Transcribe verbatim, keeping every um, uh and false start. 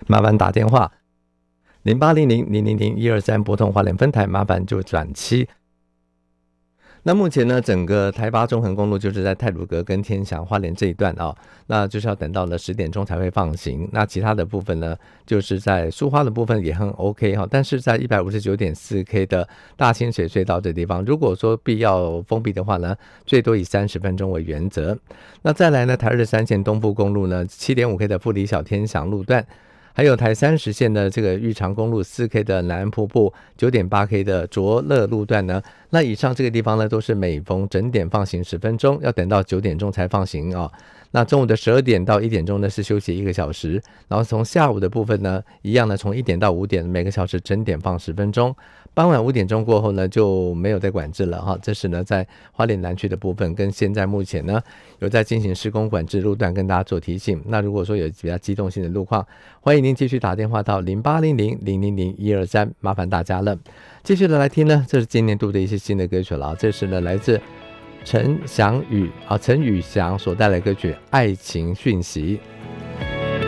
麻烦打电话零八零零零零零一二三拨通花莲分台，麻烦就转七。那目前呢，整个台八中横公路就是在太鲁阁跟天祥花莲这一段啊，那就是要等到了十点钟才会放行。那其他的部分呢，就是在苏花的部分也很 OK 哈，但是在 一百五十九点四 K 的大清水隧道这地方，如果说必要封闭的话呢，最多以三十分钟为原则。那再来呢，台二十三线东部公路呢 七点五 K 的富里小天祥路段，还有台三十线的这个玉长公路 四 K 的南安瀑布 九点八 K 的卓乐路段呢，那以上这个地方呢都是每逢整点放行十分钟，要等到九点钟才放行啊、哦。那中午的十二点到一点钟呢是休息一个小时，然后从下午的部分呢一样呢，从一点到五点每个小时整点放十分钟，傍晚五点钟过后呢就没有再管制了哈。这是呢在花莲南区的部分，跟现在目前呢有在进行施工管制路段跟大家做提醒。那如果说有比较机动性的路况，欢迎您继续打电话到零八零零零零零一二三，麻烦大家了。继续的来听呢，这是今年度的一些新的歌曲了，这是呢来自陈翔宇啊陈宇翔所带来的歌曲《爱情讯息》。